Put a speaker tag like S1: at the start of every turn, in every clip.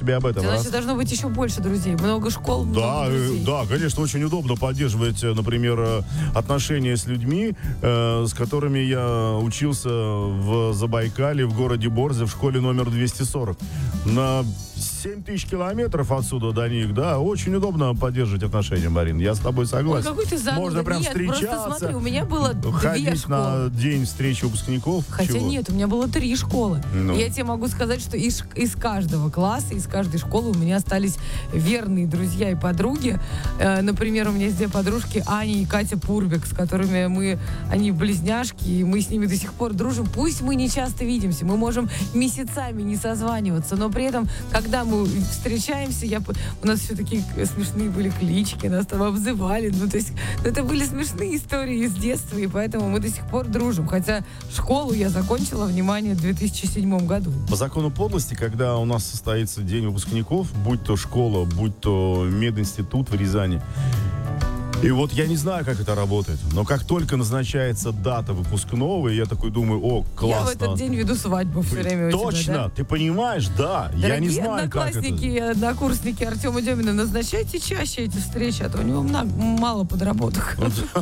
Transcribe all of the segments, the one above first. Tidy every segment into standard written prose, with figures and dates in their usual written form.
S1: себе об этом.
S2: Значит, должно быть еще больше друзей. Много школ, много друзей.
S1: Да, конечно, очень удобно поддерживать, например, отношения с людьми, с которыми я учился в Забайкале, в городе Борзе, в школе номер 240. На 7 тысяч километров отсюда до них, да, очень удобно поддерживать отношения, Марин. Я с тобой согласен.
S2: Ой, какой ты зануда.
S1: Можно прям
S2: Нет,
S1: встречаться.
S2: Просто смотри, у меня было 2
S1: ходить
S2: школы.
S1: на день встречи выпускников.
S2: Хотя
S1: Чего?
S2: нет, у меня было 3 школы.
S1: Ну.
S2: Я тебе могу сказать, что из каждого класса, из каждой школы у меня остались верные друзья и подруги. Например, у меня есть 2 подружки, Аня и Катя Пурбек, с которыми они близняшки, и мы с ними до сих пор дружим. Пусть мы не часто видимся, мы можем месяцами не созваниваться, но при этом, когда мы встречаемся, у нас все такие смешные были клички, нас там обзывали. Ну, то есть, это были смешные истории из детства, и поэтому мы до сих пор дружим. Хотя школу я закончила, внимание, в 2007 году.
S1: По закону подлости, когда у нас состоится день выпускников, будь то школа, будь то мединститут в Рязани, и вот я не знаю, как это работает, но как только назначается дата выпускного, я такой думаю, о, классно.
S2: Я в этот день веду свадьбу все время.
S1: Точно,
S2: тебя, да?
S1: Ты понимаешь, да.
S2: Дорогие
S1: я не знаю, как это.
S2: одноклассники и однокурсники Артема Демина, назначайте чаще эти встречи, а то у него мало подработок.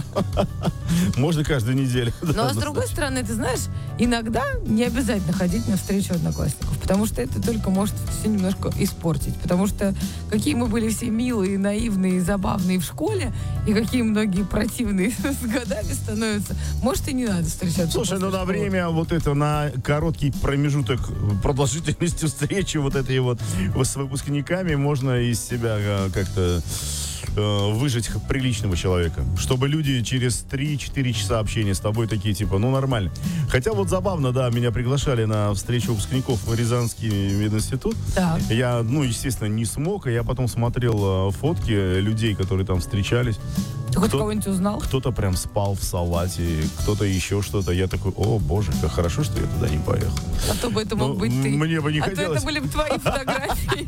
S1: Можно каждую неделю.
S2: Ну, а с другой стороны, ты знаешь, иногда не обязательно ходить на встречу одноклассников, потому что это только может все немножко испортить. Потому что какие мы были все милые, наивные, забавные в школе, и какие многие противные с годами становятся. Может, и не надо встречаться.
S1: Слушай, ну на время вот это, на короткий промежуток продолжительности встречи вот этой вот с выпускниками можно из себя как-то выжить приличного человека. Чтобы люди через 3-4 часа общения с тобой такие, типа, ну, нормально. Хотя вот забавно, да, меня приглашали на встречу выпускников в Рязанский мединститут.
S2: Так.
S1: Я, естественно, не смог, и я потом смотрел фотки людей, которые там встречались.
S2: Ты хоть кого-нибудь узнал?
S1: Кто-то прям спал в салате, кто-то еще что-то. Я такой, о, боже, как хорошо, что я туда не поехал.
S2: А то бы это мог быть ты.
S1: Мне бы не хотелось.
S2: А то это были бы твои фотографии.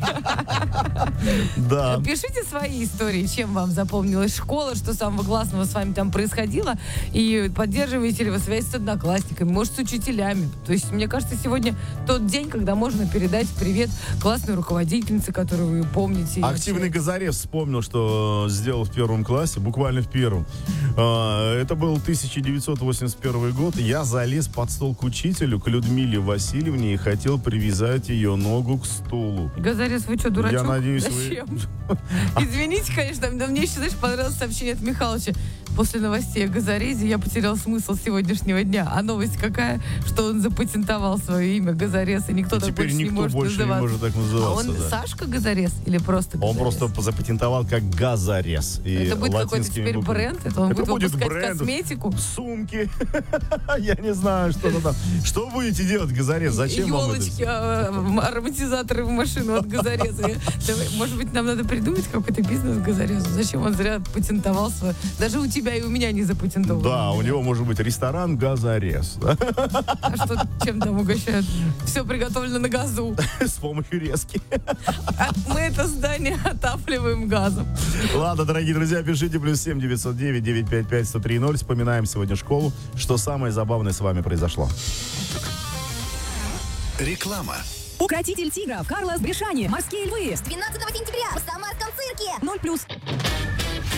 S1: Да.
S2: Пишите свои истории, чем вам запомнилась школа, что самого классного с вами там происходило, и поддерживаете ли вы связь с одноклассниками, может, с учителями. То есть, мне кажется, сегодня тот день, когда можно передать привет классной руководительнице, которую вы помните.
S1: Активный Газарев вспомнил, что сделал в 1 классе, буквально в 1. Это был 1981 год. Я залез под стол к учителю, к Людмиле Васильевне, и хотел привязать ее ногу к стулу.
S2: Газарес, вы что, дурачок?
S1: Я надеюсь,
S2: зачем? Извините, конечно, но мне еще, знаешь, понравилось сообщение от Михалыча. После новостей о Газарезе я потерял смысл сегодняшнего дня. А новость какая? Что он запатентовал свое имя Газарес, и никто так больше не может называться.
S1: Не может так называться.
S2: А он
S1: да.
S2: Сашка Газарес или просто Газарес?
S1: Он просто запатентовал как Газарес. И
S2: это будет какой-то теперь бренд? Это он будет выпускать
S1: бренд,
S2: косметику?
S1: Сумки. Я не знаю, что там. Что будете делать, Газарес? Зачем вам это?
S2: Елочки, ароматизаторы в машину от Газареса. Может быть, нам надо придумать какой-то бизнес Газарезу? Зачем он зря патентовал свое? Даже у тебя и у меня не запатентовано.
S1: Да, у него может быть ресторан Газарес.
S2: А что, чем там угощают? Все приготовлено на газу.
S1: С помощью резки.
S2: Мы это здание отапливаем газом.
S1: Ладно, дорогие друзья, пишите +7 909 955 1030. Вспоминаем сегодня школу. Что самое забавное с вами произошло?
S3: Реклама.
S4: Укротитель тигров Карлос Бришани. Морские львы.
S5: С 12 сентября в Самарском цирке.
S4: 0+.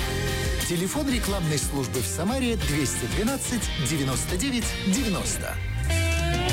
S3: Телефон рекламной службы в Самаре 212 99 90.